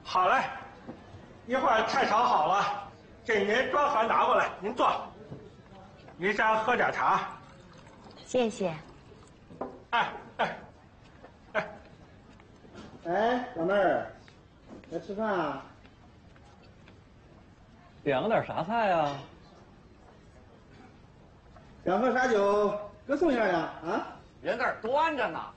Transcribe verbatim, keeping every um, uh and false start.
好嘞，一会儿菜炒好了，给您装盒拿过来，您坐。您先喝点茶。 谢谢。 哎哎哎， 哎，老妹儿，来吃饭啊？ 点了点啥菜啊？ 想喝啥酒，哥送一样呀？啊？ 人那儿端着呢。